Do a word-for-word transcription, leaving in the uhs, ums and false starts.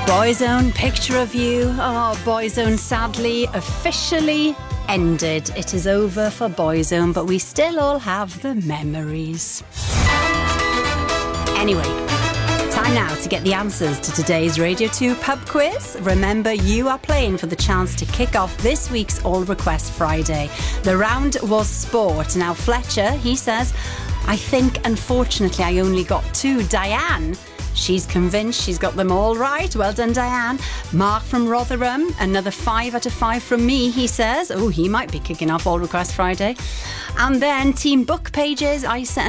Boyzone, picture of you. Oh, Boyzone sadly officially ended. It is over for Boyzone, but we still all have the memories. Anyway, time now to get the answers to today's Radio two pub quiz. Remember, you are playing for the chance to kick off this week's All Request Friday. The round was sport. Now, Fletcher, he says, I think, unfortunately, I only got two. Diane, she's convinced she's got them all right. Well done, Diane. Mark from Rotherham, another five out of five from me, he says. Oh, he might be kicking off All Request Friday. And then Team Book Pages, Isa